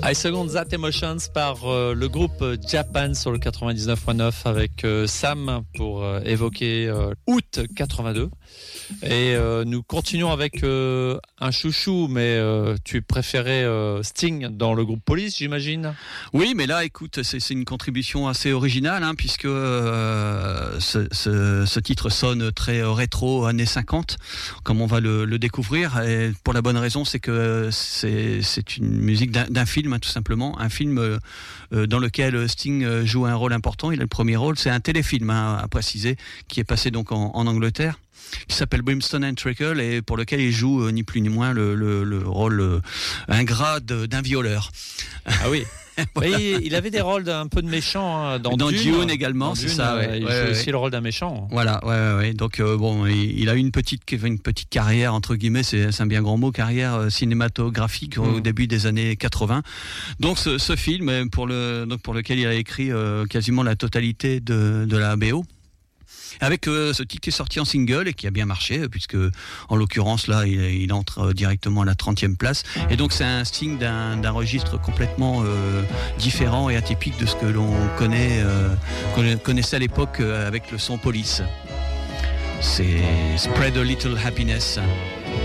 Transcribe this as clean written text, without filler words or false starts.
I Second That Emotions par le groupe Japan sur le 99.9 avec Sam pour évoquer août 82. Et nous continuons avec un chouchou, mais tu préférais Sting dans le groupe Police, j'imagine? Oui, mais là, écoute, c'est une contribution assez originale, hein, puisque ce titre sonne très rétro, années 50, comme on va le découvrir. Et pour la bonne raison, c'est que c'est une musique d'un film, hein, tout simplement. Un film dans lequel Sting joue un rôle important. Il a le premier rôle. C'est un téléfilm, hein, à préciser, qui est passé donc en Angleterre, qui s'appelle Brimstone and Treacle, et pour lequel il joue ni plus ni moins le rôle ingrat d'un violeur. Ah oui. Voilà. Il avait des rôles un peu de méchant, hein, dans Dune également, c'est ça. Ouais, il joue aussi le rôle d'un méchant. Voilà, ouais. Donc bon, il a eu une petite carrière entre guillemets, c'est un bien grand mot, carrière cinématographique au début des années 80. Donc ce film pour lequel il a écrit quasiment la totalité de la BO. Avec ce titre qui est sorti en single et qui a bien marché, puisque en l'occurrence là il entre directement à la 30e place, et donc c'est un Sting d'un registre complètement différent et atypique de ce que l'on connaissait à l'époque avec le son Police. C'est Spread a Little Happiness.